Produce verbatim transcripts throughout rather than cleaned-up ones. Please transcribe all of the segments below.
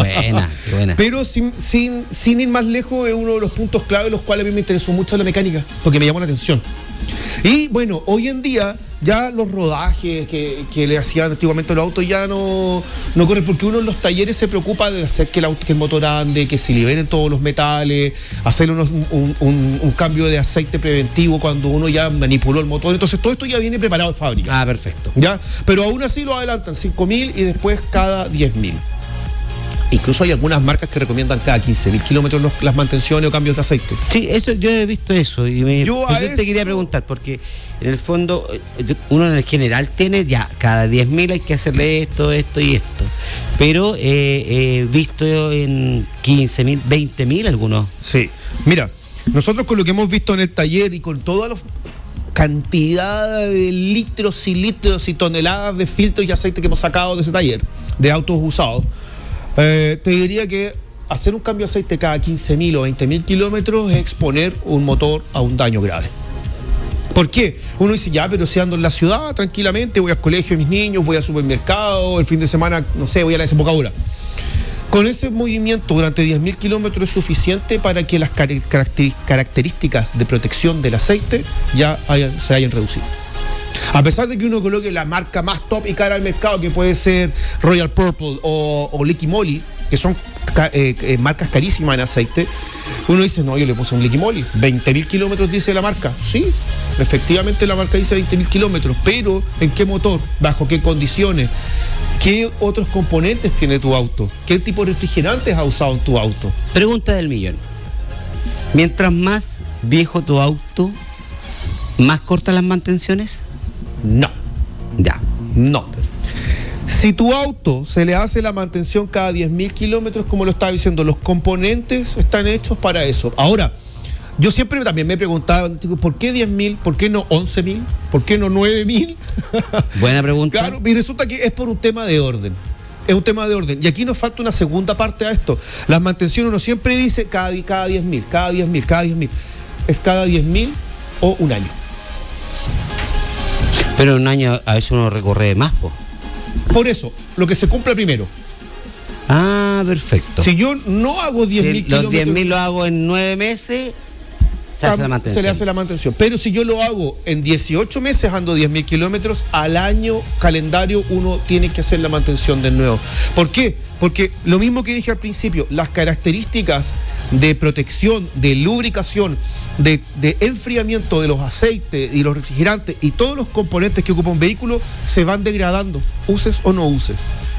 buena, qué buena. Pero sin, sin, sin ir más lejos, es uno de los puntos clave, los cuales a mí me interesó mucho la mecánica, porque me llamó la atención. Y bueno, hoy en día ya los rodajes que, que le hacían antiguamente los autos ya no, no corren, porque uno en los talleres se preocupa de hacer que el, auto, que el motor ande, que se liberen todos los metales, hacer unos, un, un, un cambio de aceite preventivo cuando uno ya manipuló el motor. Entonces todo esto ya viene preparado de fábrica. Ah, perfecto. ¿Ya? Pero aún así lo adelantan cinco mil y después cada diez mil. Incluso hay algunas marcas que recomiendan cada quince mil kilómetros los, las mantenciones o cambios de aceite. Sí, eso yo he visto eso y me, yo pues yo eso... te quería preguntar porque en el fondo uno en el general tiene ya cada diez mil hay que hacerle esto, esto y esto, pero he eh, visto en quince mil, veinte mil algunos. Sí, mira, nosotros con lo que hemos visto en el taller y con toda la cantidad de litros y litros y toneladas de filtros y aceite que hemos sacado de ese taller de autos usados, Eh, te diría que hacer un cambio de aceite cada quince mil o veinte mil kilómetros es exponer un motor a un daño grave. ¿Por qué? Uno dice, ya, pero si ando en la ciudad tranquilamente, voy al colegio de mis niños, voy al supermercado, el fin de semana, no sé, voy a la desembocadura. Con ese movimiento durante diez mil kilómetros es suficiente para que las características de protección del aceite ya hayan, se hayan reducido. A pesar de que uno coloque la marca más top y cara al mercado, que puede ser Royal Purple o, o Liqui Moly, que son eh, eh, marcas carísimas en aceite, uno dice, no, yo le puse un Liqui Moly, veinte mil kilómetros dice la marca. Sí, efectivamente la marca dice veinte mil kilómetros, pero ¿en qué motor? ¿Bajo qué condiciones? ¿Qué otros componentes tiene tu auto? ¿Qué tipo de refrigerantes has usado en tu auto? Pregunta del millón. Mientras más viejo tu auto, ¿más cortas las mantenciones? No. Ya. No. Si tu auto se le hace la mantención cada diez mil kilómetros, como lo estaba diciendo, los componentes están hechos para eso. Ahora, yo siempre también me preguntaba, ¿por qué diez mil? ¿Por qué no once mil? ¿Por qué no nueve mil? Buena pregunta. Claro, y resulta que es por un tema de orden. Es un tema de orden. Y aquí nos falta una segunda parte a esto. Las mantenciones uno siempre dice cada, cada diez mil, cada diez mil, cada diez mil. Es cada diez mil o un año. Pero un año a veces uno recorre más, po. Por eso, lo que se cumple primero. Ah, perfecto. Si yo no hago diez mil si kilómetros... los diez mil lo hago en nueve meses, se hace la mantención. Se le hace la mantención. Pero si yo lo hago en dieciocho meses, ando diez mil kilómetros, al año calendario uno tiene que hacer la mantención de nuevo. ¿Por qué? Porque lo mismo que dije al principio, las características de protección, de lubricación, de, de enfriamiento de los aceites y los refrigerantes y todos los componentes que ocupa un vehículo se van degradando, uses o no uses.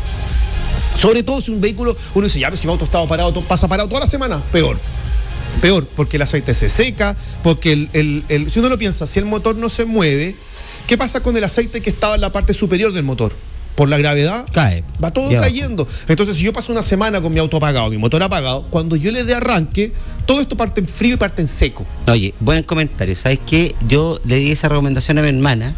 Sobre todo si un vehículo, uno dice, ya, pero si mi auto estaba parado, pasa parado toda la semana, peor. Peor, porque el aceite se seca, porque el, el, el, si uno lo piensa, si el motor no se mueve, ¿qué pasa con el aceite que estaba en la parte superior del motor? Por la gravedad, cae. Va todo ya cayendo. Bajo. Entonces, si yo paso una semana con mi auto apagado, mi motor apagado, cuando yo le dé arranque, todo esto parte en frío y parte en seco. Oye, buen comentario. ¿Sabes qué? Yo le di esa recomendación a mi hermana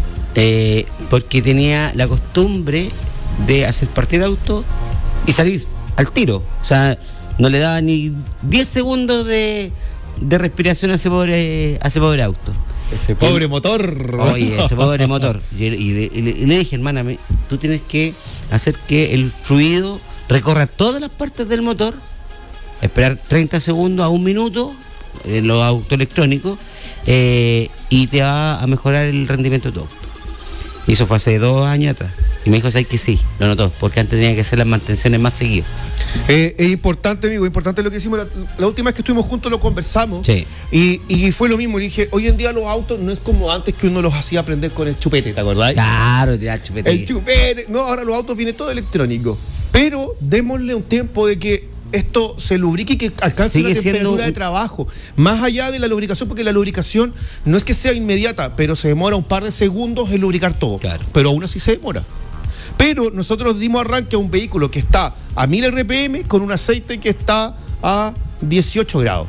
eh, porque tenía la costumbre de hacer partir el auto y salir al tiro. O sea, no le daba ni diez segundos de, de respiración a ese pobre, a ese pobre auto. Ese pobre y, motor. Oye, ese pobre motor. Y, y, y, y, le, y le dije, hermana, tú tienes que hacer que el fluido recorra todas las partes del motor, esperar treinta segundos a un minuto en los autos electrónicos eh, y te va a mejorar el rendimiento de tu auto. Y eso fue hace dos años atrás. Y me dijo, ¿sabes que sí? Lo notó, porque antes tenía que hacer las mantenciones más seguido. Eh, es importante, amigo, importante lo que hicimos. La, la última vez que estuvimos juntos lo conversamos. Sí. Y, y fue lo mismo. Le dije, hoy en día los autos no es como antes que uno los hacía aprender con el chupete, ¿te acordás? Claro, tirar chupete. El chupete. No, ahora los autos vienen todo electrónico. Pero démosle un tiempo de que esto se lubrique y que alcance Sigue una temperatura siendo... de trabajo. Más allá de la lubricación, porque la lubricación no es que sea inmediata, pero se demora un par de segundos en lubricar todo. Claro. Pero aún así se demora. Pero nosotros dimos arranque a un vehículo que está a mil R P M con un aceite que está a dieciocho grados.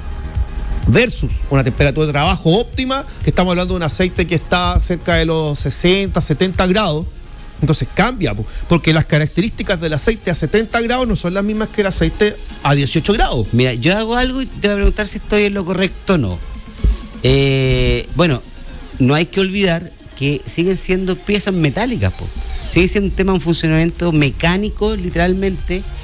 Versus una temperatura de trabajo óptima, que estamos hablando de un aceite que está cerca de los sesenta, setenta grados. Entonces cambia, porque las características del aceite a setenta grados no son las mismas que el aceite a dieciocho grados. Mira, yo hago algo y te voy a preguntar si estoy en lo correcto o no. Eh, bueno, no hay que olvidar que siguen siendo piezas metálicas, po. Sigue siendo un tema, un funcionamiento mecánico, literalmente,